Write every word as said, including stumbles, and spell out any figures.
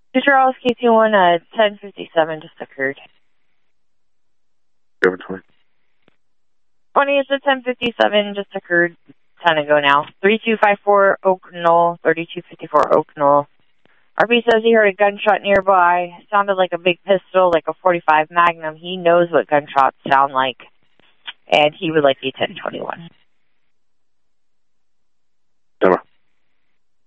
Two Charles, K two one, uh, ten fifty-seven just occurred. seven twenty. twenty, it's a ten fifty-seven just occurred. ten ago now. three two five four Oak Knoll, thirty-two fifty-four Oak Knoll. R P says he heard a gunshot nearby. Sounded like a big pistol, like a forty-five Magnum. He knows what gunshots sound like. And he would like a ten twenty-one.